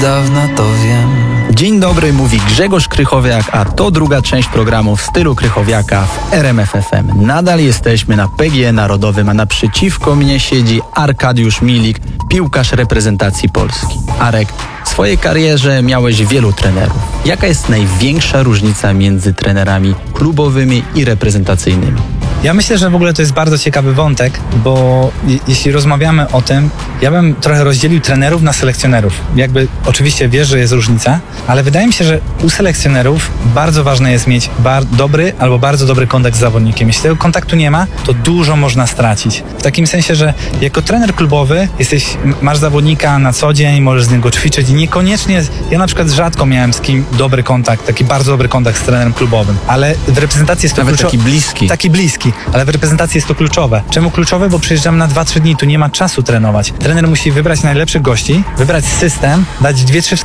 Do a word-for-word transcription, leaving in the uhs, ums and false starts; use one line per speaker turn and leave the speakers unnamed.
Dawno to wiem.
Dzień dobry, mówi Grzegorz Krychowiak, a to druga część programu w stylu Krychowiaka w R M F F M. Nadal jesteśmy na P G E Narodowym, a naprzeciwko mnie siedzi Arkadiusz Milik, piłkarz reprezentacji Polski. Arek, w swojej karierze miałeś wielu trenerów. Jaka jest największa różnica między trenerami klubowymi i reprezentacyjnymi?
Ja myślę, że w ogóle to jest bardzo ciekawy wątek, bo je, jeśli rozmawiamy o tym, ja bym trochę rozdzielił trenerów na selekcjonerów. Jakby oczywiście wiesz, że jest różnica, ale wydaje mi się, że u selekcjonerów bardzo ważne jest mieć bar- dobry albo bardzo dobry kontakt z zawodnikiem. Jeśli tego kontaktu nie ma, to dużo można stracić. W takim sensie, że jako trener klubowy jesteś, masz zawodnika na co dzień, możesz z niego ćwiczyć i niekoniecznie, ja na przykład rzadko miałem z kim dobry kontakt, taki bardzo dobry kontakt z trenerem klubowym, ale w reprezentacji jest to
Nawet
kluczowe.
taki bliski.
Taki bliski. Ale w reprezentacji jest to kluczowe. Czemu kluczowe? Bo przyjeżdżam na dwa trzy dni, tu nie ma czasu trenować. Trener musi wybrać najlepszych gości, wybrać system, dać dwie trzy